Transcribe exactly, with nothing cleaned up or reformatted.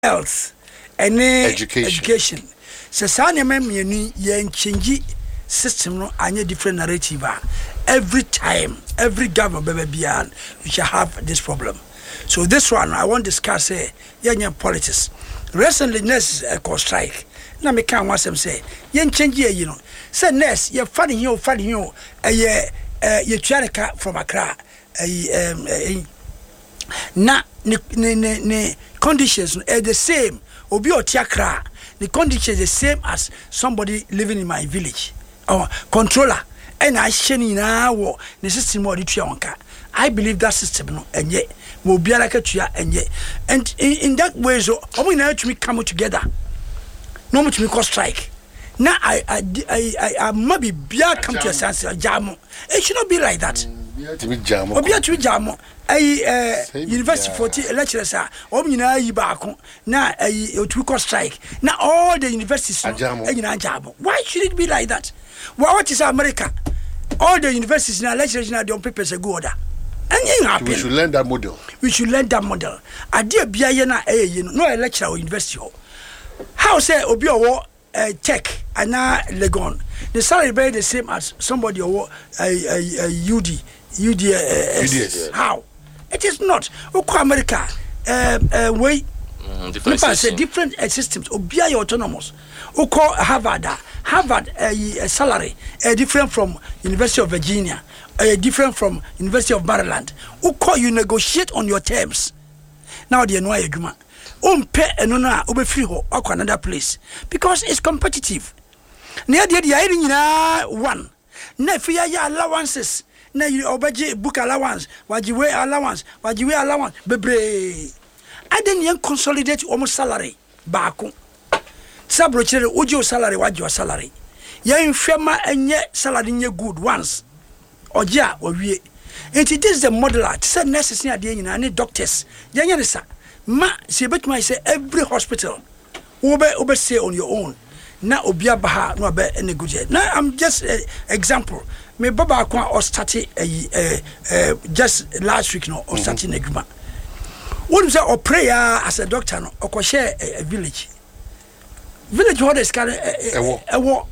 health any education. education. So sana me mienu ye change system no anya different narrative. Every time, every government baby beyond, we shall have this problem. So this one I want to discuss eh yeah politics. Recently nurse uh, called strike. Na me can want them say yen change ye you know. Say nurse ye funny here funny here eh ye eh ye try from Accra eh um eh, na ne ne ne conditions are the same. Obi otiakra the conditions the same as somebody living in my village. Our controller and I sheni na wo the system or the tuanka. I believe that system no enye will be like a tua enye. And in, in that way so we now to come together. No much me call strike. Now I I I I, I maybe bia come to a sense jamo. It should not be like that. Bia to be jamo. Obi to be jamo. I uh, university forty lecturers are all nyina yi baako na I to call strike. Now all the universities no nyina jamo. Why should it be like that? Well, what is America? All the universities now lecturers now don't prepare a good order. And we should learn that model. We should learn that model. I dear bia na eh you know no lecturer or university. How say obi owo uh, tech and now Legon the salary be the same as somebody owo a uh, uh, U D U D S. How it is not oko America uh, uh, way mm, different say different uh, systems obi are autonomous oko Harvard Harvard uh, uh, salary uh, different from University of Virginia uh, different from University of Maryland oko you negotiate on your terms now they know agreement umpe enona obefiri ho akwa another place because it's competitive na dia dia iri nyina one na fiya ya allowances na you obeje book allowance wajiwe allowance wajiwe allowance bebre aden yen consolidate almost salary baako sabro chere oje salary wajiwa salary yen hwema enye salary nye good once oje a owie it is the model at say necessary ade nyina ne doctors yen yen sa ma se betuma say every hospital obe obe say on your own na obia baha no be negotiate now I'm just uh, example me baba kwa or start uh, uh, just last week no or starting mm-hmm. Neguma what is or prayer as a doctor no or share a, a village village what is kind of a war